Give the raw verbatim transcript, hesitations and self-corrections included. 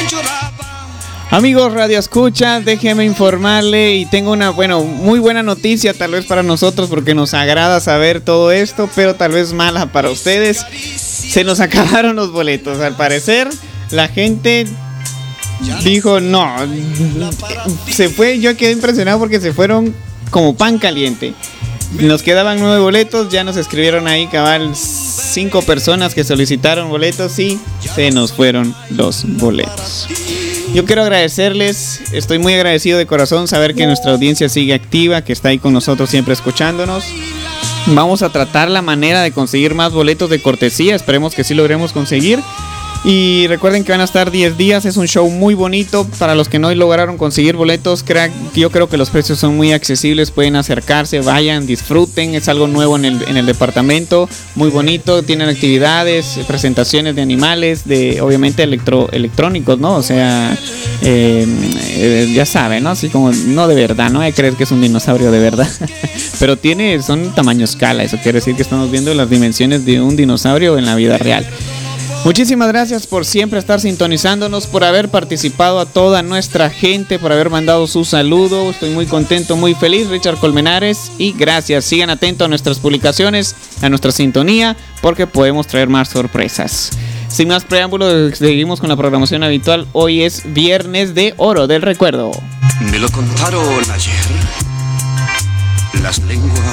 Amigos Radio Escucha, déjeme informarle y tengo una, bueno, muy buena noticia tal vez para nosotros porque nos agrada saber todo esto, pero tal vez mala para ustedes. Se nos acabaron los boletos, al parecer la gente dijo no, se fue, yo quedé impresionado porque se fueron como pan caliente. Nos quedaban nueve boletos, ya nos escribieron ahí cabal cinco personas que solicitaron boletos y se nos fueron los boletos. Yo quiero agradecerles, estoy muy agradecido de corazón saber que nuestra audiencia sigue activa, que está ahí con nosotros siempre escuchándonos. Vamos a tratar la manera de conseguir más boletos de cortesía, esperemos que sí logremos conseguir. Y recuerden que van a estar diez días, es un show muy bonito. Para los que no lograron conseguir boletos, crack, yo creo que los precios son muy accesibles, pueden acercarse, vayan, disfruten, es algo nuevo en el, en el departamento, muy bonito, tienen actividades, presentaciones de animales, de obviamente electro, electrónicos, ¿no? O sea, eh, eh, ya saben, ¿no? Así como, no de verdad, no hay que creer que es un dinosaurio de verdad, pero tiene, son tamaño escala, eso quiere decir que estamos viendo las dimensiones de un dinosaurio en la vida real. Muchísimas gracias por siempre estar sintonizándonos, por haber participado a toda nuestra gente, por haber mandado su saludo. Estoy muy contento, muy feliz, Richard Colmenares, y gracias. Sigan atentos a nuestras publicaciones, a nuestra sintonía, porque podemos traer más sorpresas. Sin más preámbulos, seguimos con la programación habitual. Hoy es Viernes de Oro del Recuerdo. Me lo contaron ayer. Las lenguas